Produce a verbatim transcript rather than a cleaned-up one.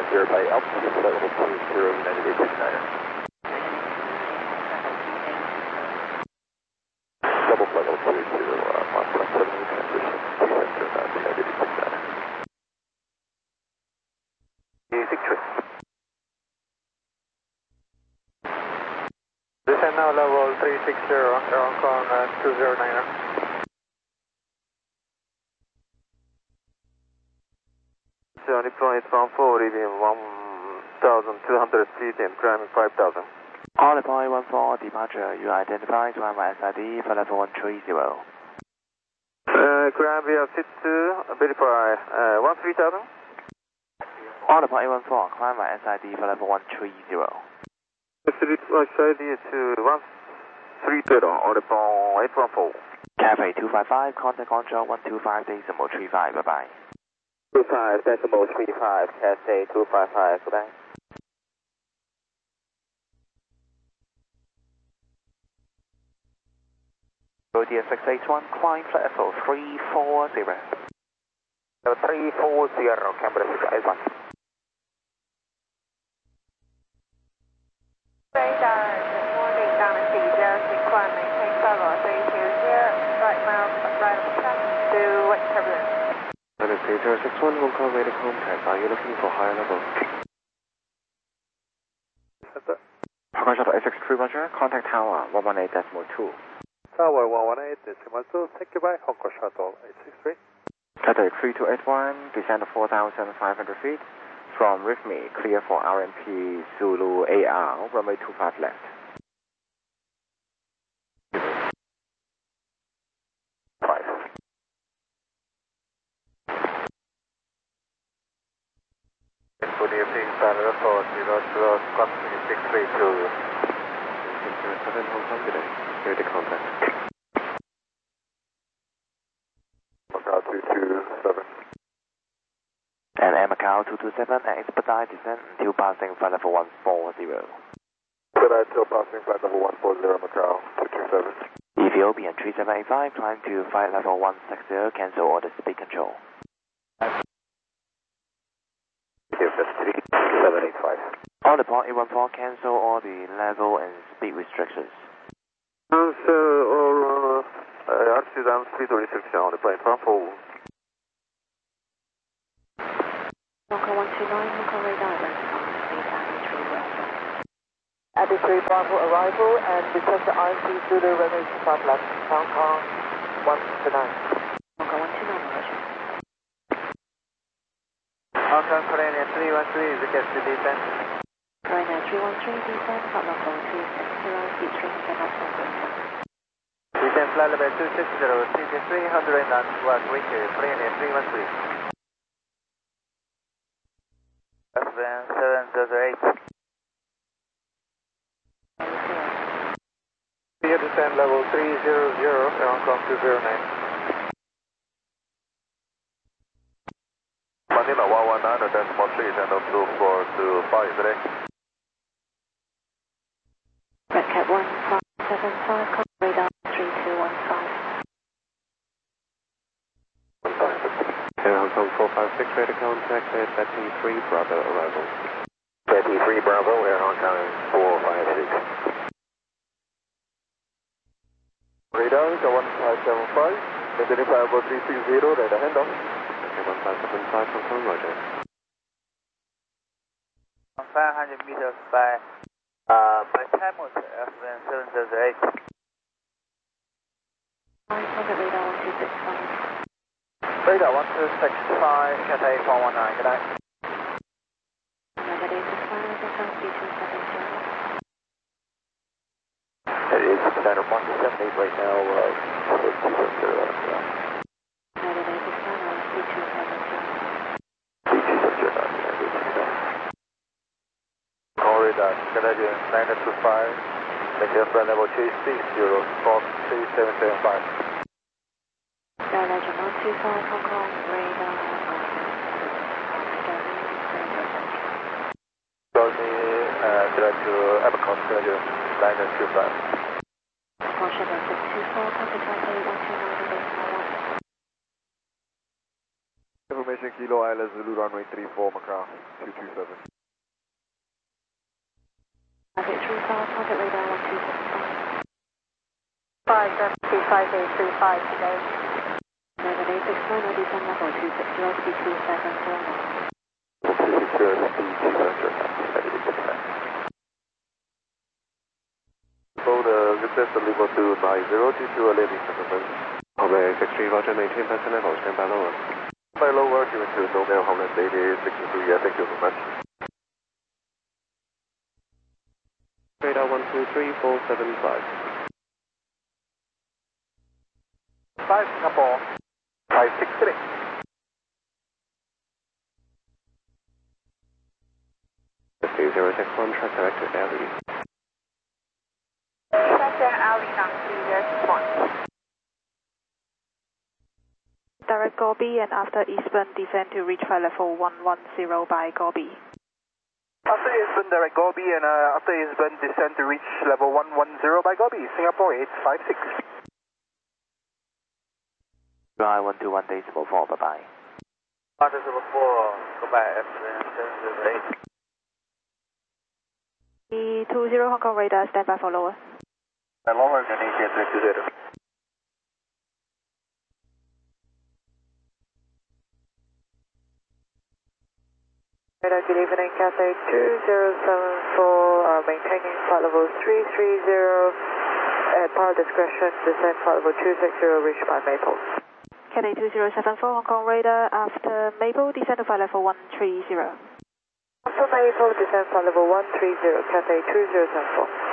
Verify altitude flight level two zero, United eight six niner. Double flight level two zero, uh, Mach one seven transition, two seven zero nine, United eight six niner. Music trip. Descend now level three six zero, Air Hong Kong uh, two zero niner. Johnny Flight one four, reading one thousand two hundred feet and climbing five thousand. All point one four, departure, you identify to my S I D for level one three zero. Uh, climb via sit to verify uh, one three thousand. All point one four, climb my S I D for level one three zero. S I D to one three zero, all point eight one four. Cafe two five five, contact control one two five decimal three five, bye bye. two five decimal three five, Cathay two five five, goodbye. Rodeo six eight one, climb flight level three four zero. three four zero, Canberra six eight one. Radar, good morning, Donna Caesar, climb maintain level three two zero, right mount, right of track, to wet turbulence. Donna Caesar six one, Hong Kong radar contact, are you looking for higher level? Hong Kong Shuttle eight six three, Roger, contact tower one one eight decimal two. Tower one one eight decimal two, thank you, bye, Hong Kong Shuttle eight six three. Cathay three two eight one, descend four thousand five hundred feet. From with me, clear for R M P Zulu A R, runway two five left. Five. Good evening, Canada four zero zero, company six three two. six zero seven Hong Kong today, here the contact. Macau two two seven. And Air Macau two two seven, expedite descent until passing flight level one four zero. Expedite till passing flight level one four zero, Macau two two seven. Ethiopian three seven eight five, climb to flight level one six zero, cancel order speed control. three seven eight five. On the point eight one four, cancel all the level and speed restrictions. Cancel all uh, altitude and speed restriction on the plane one four. Hong Kong one two nine, Hong Kong radar, speed Abbey three west. Abbey three Bravo arrival and request the R M P Zulu runway two five left, Hong Kong one two nine. Hong Kong one two nine, Roger. Hong Kong Korean three one three, request to descend. Korean three one three, descend, flight level two six zero, seat three hundred knots, Descend flight level two six zero, seat three hundred knots, was reached, Korean three one three. S V N seven zero eight. Clear descend level three zero zero, Hong Kong two zero nine. Manila one one nine, decimal three, and up to four to five today. Red Cat one five seven five, Hong Kong radar three two one five. Air Hong Kong four five six, radar contact at Betty three Bravo arrival. Betty three Bravo, Air Hong Kong four five six. Radar, one five seven five, identify about three six zero, radar handoff. Okay, one five seven five Hong Kong, Roger. five hundred meters by, uh, by time was S V N seven zero eight. Contact radar one two six five. Radar one two six five, Cathay four one nine, good night. United eight six five, South B two seven zero. It is Center one seven eight right now, uh, two seven zero. United eight six five, B two seven zero. B two seven zero, United eight six five. Call radar, Canadian nine two five, make your flight level three six zero, four three seven seven five. Star Legend one two five, Hong Kong radar. Johnny, uh, direct to Abercrombie, Canadian nine two five. Hong Kong Shuttle six two four, contact Taipei one two nine, base one. Information Delta Kilo Isla Zulu runway three four Macau, two two seven. Traffic three five, target radar one two seven five. five seven two five eight three five today. seven eight six nine, descend level two six zero, speed two seven four nine. two six zero, speed two seven zero, steady six nine. Hold the request level to nine zero two two, landing gentlemen. Runway six three, Roger, maintain passenger level, stand by lower. By lower, given to Nomad Homeland Lady six two, yeah, thank you very much. Radar one two three four seven five. five Singapore, five six three. zero six one, track direct to Alley. Track to Alley, Nancy, zero six one. Direct Gobi and after eastbound descend to reach flight level one one zero by Gobi. After eastbound direct Gobi and uh, after eastbound descend to reach level one one zero by Gobi, Singapore eight five six. Dry one two one decimal four, bye bye. one decimal four, goodbye, F seven zero eight. E two zero Hong Kong radar, stand by for lower. And lower, Indonesia three two zero. Radar, good evening, Cathay two zero seven four, uh, maintaining flight level three three zero, at pilot discretion, descend flight level two six zero, reached by Maple. Cathay two zero seven four Hong Kong radar, after Maple, descend to flight level one three zero. After Maple, descend flight level one three zero, Cathay two zero seven four.